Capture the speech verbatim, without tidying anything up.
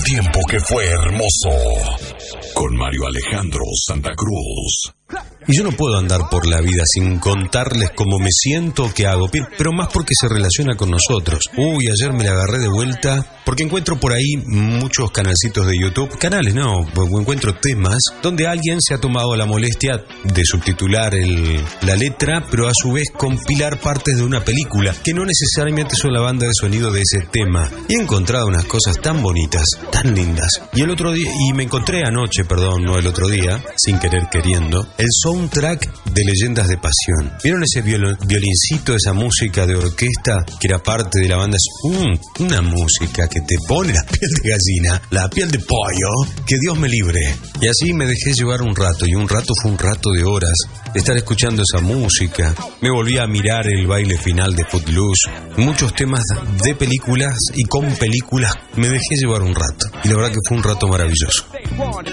tiempo que fue hermoso. Con Mario Alejandro Santa Cruz. Y yo no puedo andar por la vida sin contarles cómo me siento o qué hago, pero más porque se relaciona con nosotros. Uy, ayer me la agarré de vuelta porque encuentro por ahí muchos canalcitos de YouTube, canales no, encuentro temas donde alguien se ha tomado la molestia de subtitular el, la letra, pero a su vez compilar partes de una película, que no necesariamente son la banda de sonido de ese tema. Y he encontrado unas cosas tan bonitas, tan lindas. Y el otro día, y me encontré anoche, perdón, no el otro día, sin querer queriendo, el soundtrack de Leyendas de Pasión. ¿Vieron ese viol- violincito, esa música de orquesta que era parte de la banda? Es mm, una música que te pone la piel de gallina, la piel de pollo, que Dios me libre. Y así me dejé llevar un rato, y un rato fue un rato de horas de estar escuchando esa música. Me volví a mirar el baile final de Footloose, muchos temas de películas y con películas. Me dejé llevar un rato, y la verdad que fue un rato maravilloso.